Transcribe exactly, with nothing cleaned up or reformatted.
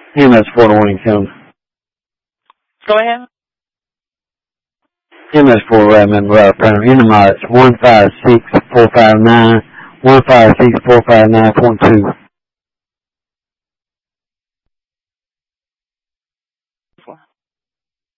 M S four when he comes. Go ahead. M S four right member right printer. N M I it's one five six four five nine one five six four five nine point two.